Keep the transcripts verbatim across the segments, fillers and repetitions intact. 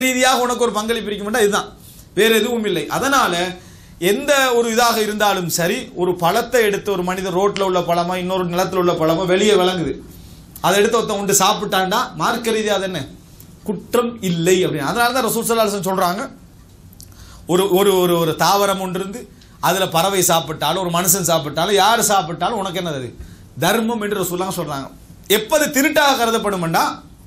ரீதியாக உனக்கு ஒரு பங்களிப்பு இருக்கும்னா இதுதான், வேற எதுவும் இல்லை. அதனால எந்த ஒரு இதாக இருந்தாலும் சரி, ஒரு பழத்தை எடுத்து ஒரு மனிதன் ரோட்ல உள்ள பழமா இன்னொரு நிலத்தில் உள்ள பழமா வெளியே விளங்குது, அதை எடுத்து ஒருத்தன் உண்டு சாப்பிட்டாண்டா மார்க்க ரீதியாக அது என்ன குற்றம் இல்லை அப்படின்னு. அதனால தான் ரசூல் ஸல்லல்லாஹு அலைஹி வஸல்லம் சொல்றாங்க, ஒரு ஒரு ஒரு ஒரு தாவரம் ஒன்று இருந்து அதுல பறவை சாப்பிட்டாலும் ஒரு மனுஷன் சாப்பிட்டாலும் யார் சாப்பிட்டாலும் உனக்கு என்னது தர்மம் என்று ரசூலுல்லாஹ் சொல்றாங்க. எப்போது திருட்டாக கருதப்படும்டா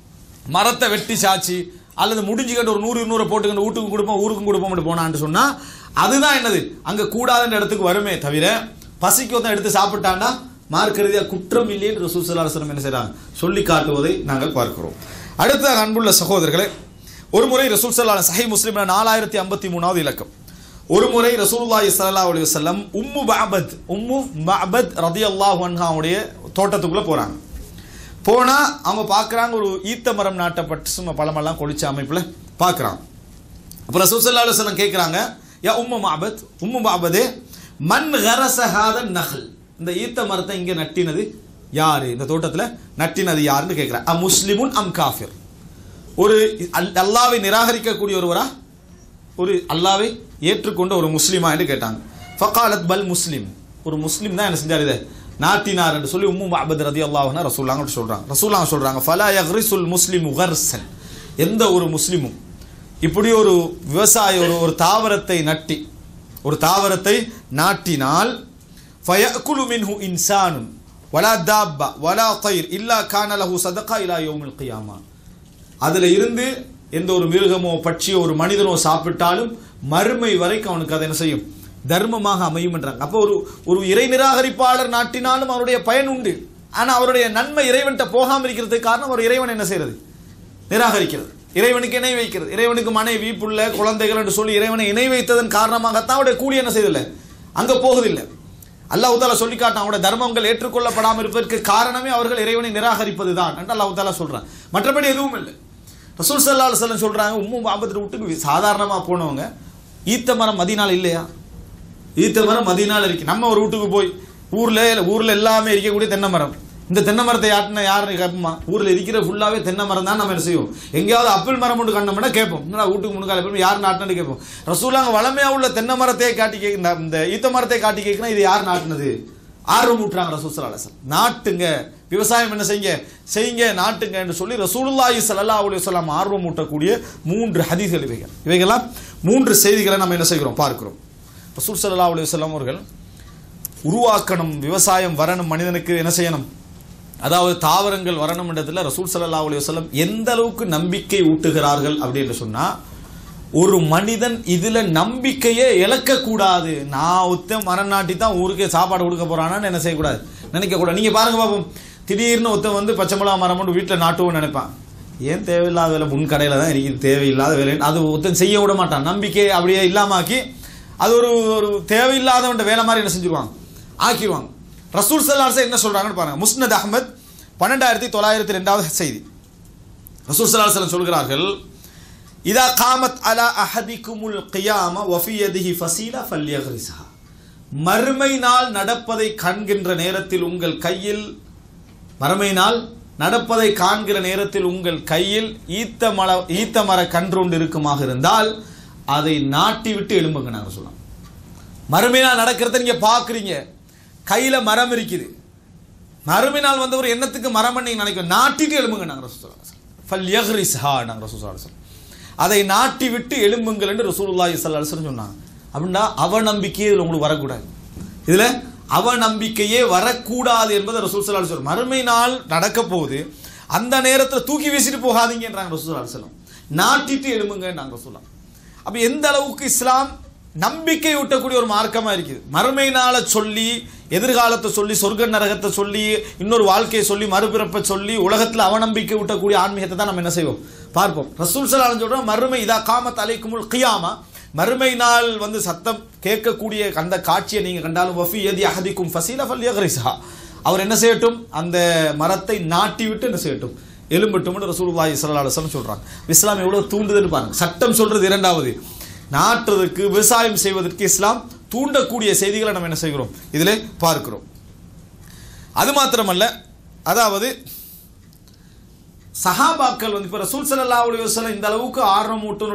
மரத்தை வெட்டி சாச்சி அல்லது முடிஞ்சுக்கிட்டு ஒரு நூறு நூறு போட்டுக்கிட்டு வீட்டுக்கும் கொடுப்போம் ஊருக்கும் கொடுப்போம் போனான்னு சொன்னா அதுதான் என்னது அங்க கூடாதுன்ற இடத்துக்கு வருமே தவிர பசிக்கு ஒருத்தன் எடுத்து சாப்பிட்டாண்டா மார்க்க ரீதியாக குற்றம் இல்லை என்று ரசூல் ஸல்லல்லாஹு அலைஹி வஸல்லம் என்ன செய்றாங்க சொல்லி காட்டுவதை நாங்கள் பார்க்கிறோம். அடுத்த அன்புள்ள சகோதரர்களே, ஒரு முறை ரசூல் ஸல்லல்லாஹு அலைஹி சஹீஹ் முஸ்லிம்ல நாலாயிரத்தி ஐம்பத்தி மூணாவது இலக்கம், ஒரு முறை ரசூலுல்லாஹி ஸல்லல்லாஹு அலைஹி வஸல்லம் உம்மு மஅபத் உம்மு மஅபத் ரலியல்லாஹு அன்ஹாவுடைய தோட்டத்துக்குள்ள போறாங்க. போனா அவங்க பார்க்குறாங்க ஒரு ஈத்த மரம் நாட்டப்பட்டு சும்மா பழமெல்லாம் கொளிச்ச அமைப்புல பார்க்குறாங்க. அப்போ ரசூல் ஸல்லல்லாஹு அலைஹி வஸல்லம் கேட்குறாங்க, யா உம்மு மஅபத், உம்மு மஅபதே மன் கரஸ ஹாத நஹல், இந்த ஈத்த மரத்தை இங்கே நட்டினது யாரு, இந்த தோட்டத்தில் நட்டினது யாருன்னு கேட்குறாங்க. அ முஸ்லிமுன் அம் காஃபிர், ஒரு அல்லாவை நிராகரிக்கக்கூடிய ஒருவரா ஒரு அல்லாவை ஏற்றுக்கொண்ட ஒரு முஸ்லிமா என்று கேட்டாங்க. ஃபகாலத் பல் முஸ்லிம், ஒரு முஸ்லிம் தான் என்ன செஞ்சார் இதை நாட்டினார் என்று சொல்லி உம்மு மஅபத் ரலியல்லாஹு அன்ஹா ரசூலுல்லாஹ் சொல்றாங்க. ரசூலுல்லாஹ் சொல்றாங்க, ஃபலா யக்ரிசுல் முஸ்லிமு கர்ஸன், எந்த ஒரு முஸ்லிமும் இப்படி ஒரு விவசாயி ஒரு ஒரு தாவரத்தை நட்டி ஒரு தாவரத்தை நாட்டினால் ஃபயஅகுலு மின்ஹு இன்சானுன் வலா தாப்பா வலா தைர் இல்லா கான லஹு சதகா இலா யௌமில் கியாமா, அதுல இருந்து எந்த ஒரு மிருகமோ பட்சியோ ஒரு மனிதனோ சாப்பிட்டாலும் மறுமை வரைக்கும் அவனுக்கு அதை என்ன செய்யும் தர்மமாக அமையும் என்றாங்க. அப்போ ஒரு ஒரு இறை நிராகரிப்பாளர் நாட்டினாலும் அவருடைய பயன் உண்டு. ஆனா அவருடைய நன்மை இறைவன்கிட்ட போகாமல் இருக்கிறதுக்கு காரணம் அவர் இறைவன் என்ன செய்யறது நிராகரிக்கிறது, இறைவனுக்கு இணை வைக்கிறது, இறைவனுக்கு மனைவி புள்ள குழந்தைகள் என்று சொல்லி இறைவனை இணை வைத்ததன் காரணமாகத்தான் அவருடைய கூலி என்ன செய்யதில்லை அங்க போகுதில்லை. அல்லாஹ் தஆலா சொல்லி காட்டான், அவருடைய தர்மங்கள் ஏற்றுக்கொள்ளப்படாமல் இருப்பதற்கு காரணமே அவர்கள் இறைவனை நிராகரிப்பது தான் என்று அல்லாஹ் தஆலா சொல்றான். மற்றபடி எதுவும் இல்லை. ரசூல் ஸல்லல்லாஹு அலைஹி வஸல்லம் சொல்றாங்க, உம்மு மஅபத் வீட்டுக்கு சாதாரணமா போனவங்க ஈத்த மரம் மதீனால இல்லையா, ஈத்த மரம் மதீனால இருக்கு. நம்ம ஒரு வீட்டுக்கு போய் ஊர்ல ஊர்ல எல்லாமே இருக்கக்கூடிய தென்னை மரம், இந்த தென்னை மரத்தை யாட்டின யாருன்னு கேட்போமா, ஊர்ல இருக்கிற ஃபுல்லாவே தென்னை மரம் தான் நம்ம என்ன செய்வோம். எங்கேயாவது அப்பிள் மரம் ஒன்று கண்டோம்னா கேட்போம், என்னடா வீட்டுக்கு முன்னுக்கால போய் யார் நாட்டினு கேட்போம். ரசூலுல்லாஹ் வளமையா உள்ள தென்னை மரத்தை காட்டி கே இந்த ஈத்த மரத்தை காட்டி கேட்கணும், இது யார் நாட்டினது ஆர்வம் ஊட்டுறாங்க ரசூல் ஸல்லல்லாஹு அலைஹி வஸல்லம். நாட்டுங்க, விவசாயம் என்ன செய்யுங்க செய்யுங்க நாட்டுங்க என்று சொல்லி ரசூலுல்லாஹி ஸல்லல்லாஹு அலைஹி வஸல்லம் ஆர்வம் ஊட்டக்கூடிய மூன்று ஹதீஸ்கள் இவைகள். இவைகளாம் மூன்று செய்திகளை நம்ம என்ன செய்கிறோம் பார்க்கிறோம். ரசூல் ஸல்லல்லாஹு அலைஹி வஸல்லம் அவர்கள் உருவாக்கணும், விவசாயம் வரணும், மனிதனுக்கு என்ன செய்யணும், அதாவது தாவரங்கள் வரணும் என்றதுல ரசூல் ஸல்லல்லாஹு அலைஹி வஸல்லம் எந்த அளவுக்கு நம்பிக்கை ஊட்டுகிறார்கள் அப்படின்னு சொன்னா, ஒரு மனிதன் இதுல நம்பிக்கையே இழக்கக்கூடாது. நான் ஒத்த மரம் நாட்டி தான் ஊருக்கே சாப்பாடு கொடுக்க போறானான்னு என்ன செய்யக்கூடாது நினைக்க கூடாது. நீங்க பாருங்க பாப்போம், திடீர்னு ஒருத்தன் வந்து பச்சை மிளகா மரம் மட்டும் வீட்டில் நாட்டுவோன்னு நினைப்பான். ஏன் தேவையில்லாத வேலை முன் கடையில தான் இருக்குது, தேவையில்லாத வேலை அது ஒருத்தன் செய்ய விட மாட்டான். நம்பிக்கை அப்படியே இல்லாமாக்கி அது ஒரு ஒரு தேவையில்லாதவன் வேலை மாதிரி என்ன செஞ்சுருவாங்க ஆக்கிடுவாங்க. ரசூல் ஸல்லல்லாஹு அலைஹி வஸல்லம் என்ன சொல்றாங்கன்னு பாருங்க. முஸ்னத் அஹ்மத் பன்னெண்டாயிரத்தி தொள்ளாயிரத்தி ரெண்டாவது செய்தி. ரசூல் ஸல்லல்லாஹு அலைஹி வஸல்லம் சொல்கிறார்கள், இதா காமத் அலா அஹதிகுமுல் கியாமா வஃபி யதிஹி ஃபஸீலா ஃபல்யக்ரிஸஹா, மறுமை நாள் நடப்பதை காண்கின்ற நேரத்தில் உங்கள் கையில் மறுமை நாள் நடப்பதை காண்கிற நேரத்தில் உங்கள் கையில் ஈத்த மர ஈத்த மர கன்றொண்டு இருக்குமாக இருந்தால் அதை நாட்டி விட்டு எழும்புங்க. நாங்கள் சொல்லலாம், மறுமை நாள் நடக்கிறத நீங்க பாக்குறீங்க, கையில மரம் இருக்குது, மறுமை நாள் வந்து ஒரு எண்ணத்துக்கு மரம் நீங்க நினைக்க நாட்டிட்டு எழும்புங்க. நாங்கள் ரசூலுல்லாஹி ஃபல்யக்ரிஸஹா நாங்கள் ரசூலுல்லாஹி அதை நாட்டி விட்டு எழும்புங்கள் என்று ரசூலுல்லாஹி ஸல்லல்லாஹு அலைஹி வஸல்லம் சொன்னாங்க. அப்படின்னா அவநம்பிக்கையே இதில் உங்களுக்கு வரக்கூடாது, இதுல அவநம்பிக்கையே வரக்கூடாது என்பதை ரசூல் ஸல்லல்லாஹு அலைஹி வஸல்லம். மறுமை நாள் நடக்க போகுது, அந்த நேரத்தில் தூக்கி வீசிட்டு போகாதீங்கன்றாங்க ரசூல் ஸல்லல்லாஹு அலைஹி வஸல்லம், நாட்டிட்டு எழும்புங்க நாங்கள் சொல்லலாம். அப்ப எந்த அளவுக்கு இஸ்லாம் நம்பிக்கை ஊட்டக்கூடிய ஒரு மார்க்கமா இருக்குது. மறுமை நாளை சொல்லி, எதிர்காலத்தை சொல்லி, சொர்க்க நரகத்தை சொல்லி, இன்னொரு வாழ்க்கையை சொல்லி, மறுபிறப்பை சொல்லி, உலகத்தில் அவநம்பிக்கை ஊட்டக்கூடிய ஆன்மீகத்தை தான் நம்ம என்ன செய்வோம் பார்ப்போம். ரசூல் ஸல்லல்லாஹு அலைஹி வஸல்லம் சொல்றோம், மறுமை இதா காமத் அலைக்குமுல் கியாமா, மறுமை நாள் வந்து சத்தம் கேட்கக்கூடிய அந்த காட்சியை நீங்க கண்டாலும் வஃபி யதி அஹதிக்கும் ஃபஸீலா ஃபல்யக்ரிஸஹா, அவர் என்ன செய்யட்டும் அந்த மரத்தை நாட்டி விட்டு என்ன செய்யட்டும் எலும்பட்டும் ரசூலுல்லாஹி ஸல்லல்லாஹு அலைஹி வஸல்லம் சொல்றாங்க. இஸ்லாம் எவ்வளவு தூண்டுதுன்னு பாருங்க. சட்டம் சொல்றது இரண்டாவது, நாட்டுறதுக்கு விவசாயம் செய்வதற்கு இஸ்லாம் தூண்டக்கூடிய செய்திகளை நம்ம என்ன செய்கிறோம் இதிலே பார்க்கிறோம். அது மாத்திரமல்ல, அதாவது சஹாபாக்கள் வந்து இப்ப ரசூல் ஸல்லல்லாஹு அலைஹி வஸல்லம் இந்த அளவுக்கு ஆர்வம் ஊட்டணும்